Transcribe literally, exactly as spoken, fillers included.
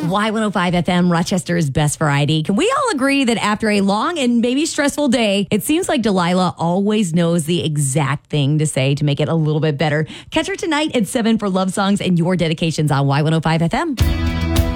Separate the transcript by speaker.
Speaker 1: Y one oh five F M, Rochester's best variety. Can we all agree that after a long and maybe stressful day, it seems like Delilah always knows the exact thing to say to make it a little bit better? Catch her tonight at seven for Love Songs and Your Dedications on Y one oh five F M.